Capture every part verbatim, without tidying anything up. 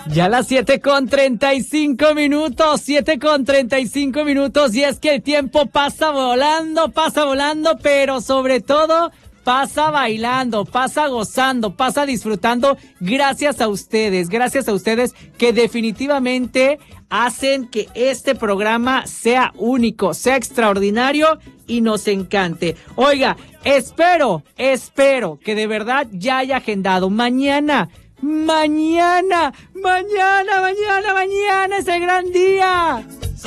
Ya las siete con treinta y cinco minutos, siete con treinta y cinco minutos, y es que el tiempo pasa volando, pasa volando, pero sobre todo pasa bailando, pasa gozando, pasa disfrutando, gracias a ustedes, gracias a ustedes que definitivamente hacen que este programa sea único, sea extraordinario y nos encante. Oiga, espero, espero que de verdad ya haya agendado mañana. Mañana, mañana, mañana, mañana es el gran día.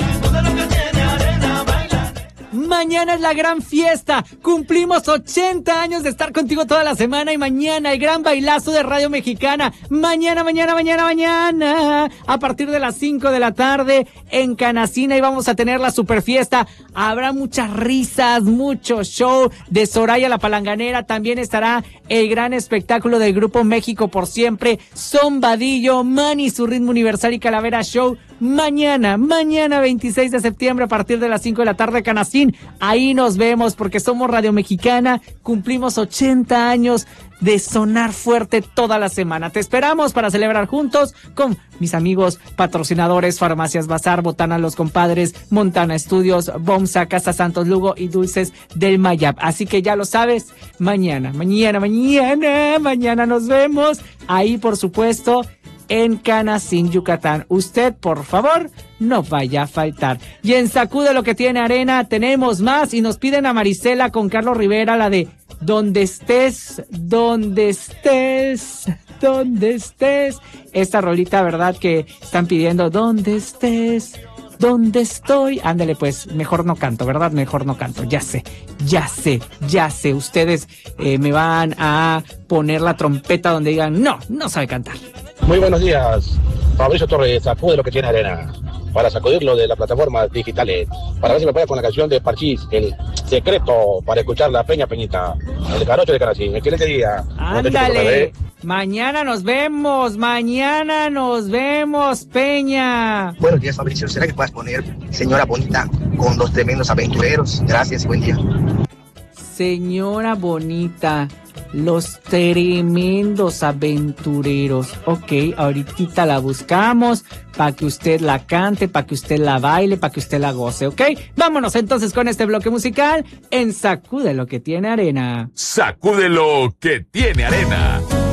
Mañana es la gran fiesta, cumplimos ochenta años de estar contigo toda la semana y mañana el gran bailazo de Radio Mexicana. Mañana, mañana, mañana, mañana, a partir de las cinco de la tarde en Canacina y vamos a tener la super fiesta. Habrá muchas risas, mucho show de Soraya la Palanganera. También estará el gran espectáculo del Grupo México por Siempre, Son Vadillo, Manny, su ritmo universal y Calavera Show. Mañana, mañana veintiséis de septiembre a partir de las cinco de la tarde Canacín. Ahí nos vemos porque somos Radio Mexicana, cumplimos ochenta años de sonar fuerte toda la semana. Te esperamos para celebrar juntos con mis amigos patrocinadores Farmacias Bazar, Botana Los Compadres, Montana Estudios, Bomsa, Casa Santos Lugo y Dulces del Mayab. Así que ya lo sabes, mañana, mañana, mañana, mañana nos vemos ahí, por supuesto, en Canacín, Yucatán. Usted, por favor, no vaya a faltar. Y en Sacude lo que tiene arena tenemos más y nos piden a Marisela con Carlos Rivera la de Donde estés, donde estés, donde estés. Esta rolita, ¿verdad? Que están pidiendo, donde estés, donde estoy. Ándale, pues, mejor no canto, ¿verdad? Mejor no canto. Ya sé, ya sé, ya sé. Ustedes eh, me van a poner la trompeta donde digan, no, no sabe cantar. Muy buenos días, Fabricio Torres, sacude lo que tiene arena, para sacudirlo de las plataformas digitales, para ver si me puede con la canción de Parchís, el secreto para escuchar la Peña Peñita, el Carocho de Canacín. Excelente día. Ándale, mañana nos vemos, mañana nos vemos, Peña. Buenos días, Fabricio, ¿será que puedas poner Señora Bonita con los tremendos aventureros? Gracias y buen día. Señora Bonita, los tremendos aventureros. Ok, ahorita la buscamos para que usted la cante, para que usted la baile, para que usted la goce, ¿ok? Vámonos entonces con este bloque musical en Sacude lo que tiene arena. Sacude lo que tiene arena.